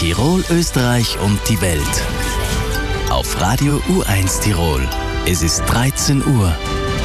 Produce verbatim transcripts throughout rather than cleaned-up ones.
Tirol, Österreich und die Welt. Auf Radio U eins Tirol. Es ist dreizehn Uhr.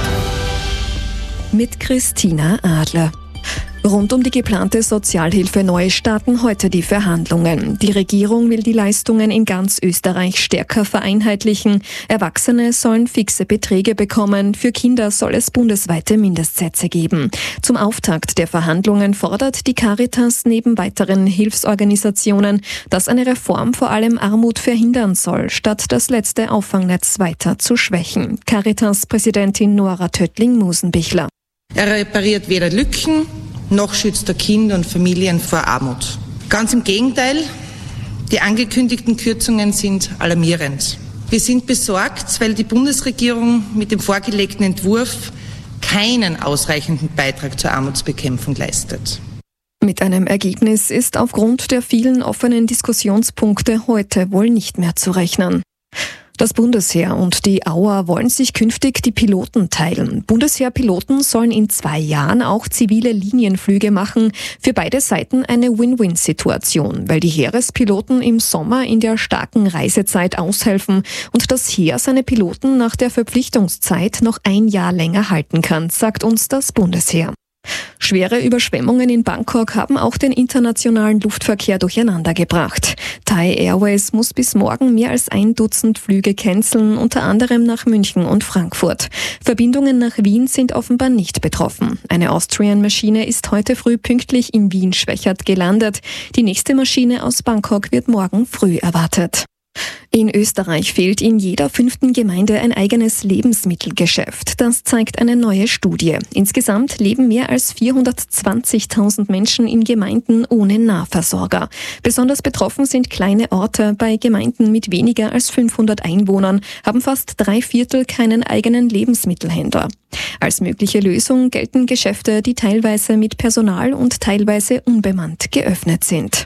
Mit Christina Adler. Rund um die geplante Sozialhilfe neu starten heute die Verhandlungen. Die Regierung will die Leistungen in ganz Österreich stärker vereinheitlichen. Erwachsene sollen fixe Beträge bekommen. Für Kinder soll es bundesweite Mindestsätze geben. Zum Auftakt der Verhandlungen fordert die Caritas neben weiteren Hilfsorganisationen, dass eine Reform vor allem Armut verhindern soll, statt das letzte Auffangnetz weiter zu schwächen. Caritas-Präsidentin Nora Töttling-Musenbichler. Er repariert weder Lücken, noch schützt er Kinder und Familien vor Armut. Ganz im Gegenteil, die angekündigten Kürzungen sind alarmierend. Wir sind besorgt, weil die Bundesregierung mit dem vorgelegten Entwurf keinen ausreichenden Beitrag zur Armutsbekämpfung leistet. Mit einem Ergebnis ist aufgrund der vielen offenen Diskussionspunkte heute wohl nicht mehr zu rechnen. Das Bundesheer und die A U A wollen sich künftig die Piloten teilen. Bundesheerpiloten sollen in zwei Jahren auch zivile Linienflüge machen. Für beide Seiten eine Win-Win-Situation, weil die Heerespiloten im Sommer in der starken Reisezeit aushelfen und das Heer seine Piloten nach der Verpflichtungszeit noch ein Jahr länger halten kann, sagt uns das Bundesheer. Schwere Überschwemmungen in Bangkok haben auch den internationalen Luftverkehr durcheinandergebracht. Thai Airways muss bis morgen mehr als ein Dutzend Flüge canceln, unter anderem nach München und Frankfurt. Verbindungen nach Wien sind offenbar nicht betroffen. Eine Austrian-Maschine ist heute früh pünktlich in Wien-Schwächert gelandet. Die nächste Maschine aus Bangkok wird morgen früh erwartet. In Österreich fehlt in jeder fünften Gemeinde ein eigenes Lebensmittelgeschäft. Das zeigt eine neue Studie. Insgesamt leben mehr als vierhundertzwanzigtausend Menschen in Gemeinden ohne Nahversorger. Besonders betroffen sind kleine Orte. Bei Gemeinden mit weniger als fünfhundert Einwohnern haben fast drei Viertel keinen eigenen Lebensmittelhändler. Als mögliche Lösung gelten Geschäfte, die teilweise mit Personal und teilweise unbemannt geöffnet sind.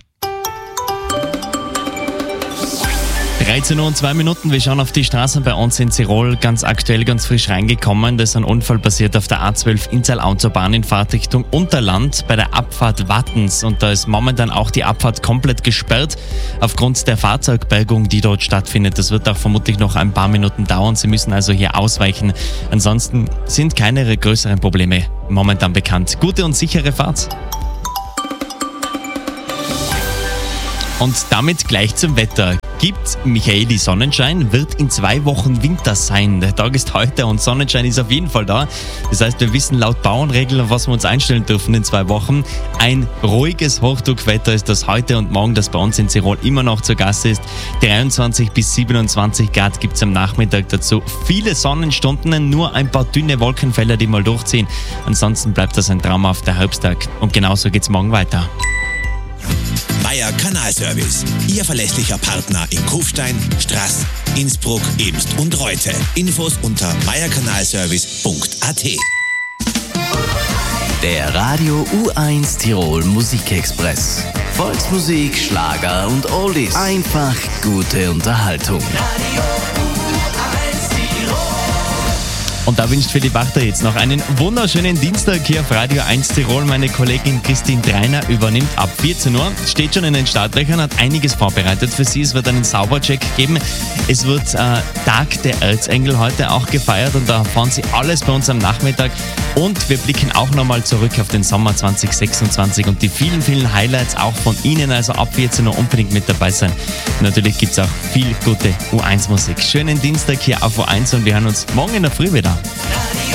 dreizehn Uhr und zwei Minuten, wir schauen auf die Straßen bei uns in Tirol, ganz aktuell, ganz frisch reingekommen. Da ist ein Unfall passiert auf der A zwölf Innsal-Autobahn in Fahrtrichtung Unterland bei der Abfahrt Wattens und da ist momentan auch die Abfahrt komplett gesperrt aufgrund der Fahrzeugbergung, die dort stattfindet. Das wird auch vermutlich noch ein paar Minuten dauern, Sie müssen also hier ausweichen. Ansonsten sind keine größeren Probleme momentan bekannt. Gute und sichere Fahrt. Und damit gleich zum Wetter. Gibt Michaeli Sonnenschein, wird in zwei Wochen Winter sein. Der Tag ist heute und Sonnenschein ist auf jeden Fall da. Das heißt, wir wissen laut Bauernregeln, auf was wir uns einstellen dürfen in zwei Wochen. Ein ruhiges Hochdruckwetter ist das heute und morgen, das bei uns in Tirol immer noch zu Gast ist. dreiundzwanzig bis siebenundzwanzig Grad gibt es am Nachmittag dazu. Viele Sonnenstunden, nur ein paar dünne Wolkenfelder, die mal durchziehen. Ansonsten bleibt das ein traumhafter Herbsttag. Und genauso geht es morgen weiter. Meier Kanalservice, Ihr verlässlicher Partner in Kufstein, Straß, Innsbruck, Ebst und Reute. Infos unter meier kanalservice punkt a t. Der Radio U eins Tirol Musikexpress. Volksmusik, Schlager und Oldies. Einfach gute Unterhaltung. Radio Und da wünscht Philipp Wachter jetzt noch einen wunderschönen Dienstag hier auf Radio eins Tirol. Meine Kollegin Christine Dreiner übernimmt ab vierzehn Uhr, steht schon in den Startlöchern, hat einiges vorbereitet für Sie. Es wird einen Saubercheck geben. Es wird äh, Tag der Erzengel heute auch gefeiert und da erfahren Sie alles bei uns am Nachmittag. Und wir blicken auch nochmal zurück auf den Sommer zwanzig sechsundzwanzig und die vielen, vielen Highlights auch von Ihnen. Also ab vierzehn Uhr unbedingt mit dabei sein. Und natürlich gibt es auch viel gute U eins Musik. Schönen Dienstag hier auf U eins und wir hören uns morgen in der Früh wieder.